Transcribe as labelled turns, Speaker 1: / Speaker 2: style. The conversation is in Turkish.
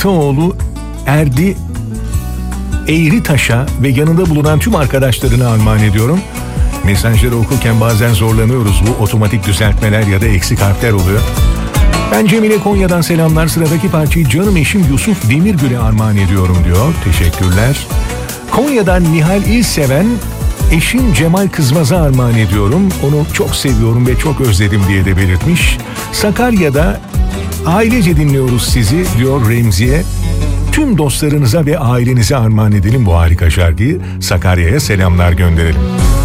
Speaker 1: Ataoğlu Erdi Eğritaş'a ve yanında bulunan tüm arkadaşlarına armağan ediyorum. Mesajları okurken bazen zorlanıyoruz. Bu otomatik düzeltmeler ya da eksik harfler oluyor. Ben Cemile Konya'dan selamlar. Sıradaki parçayı canım eşim Yusuf Demirgül'e armağan ediyorum diyor. Teşekkürler. Konya'dan Nihal İlseven, eşim Cemal Kızmaz'a armağan ediyorum. Onu çok seviyorum ve çok özledim diye de belirtmiş. Sakarya'da ailece dinliyoruz sizi diyor Remziye. Tüm dostlarınıza ve ailenize armağan edelim bu harika şarkıyı. Sakarya'ya selamlar gönderelim.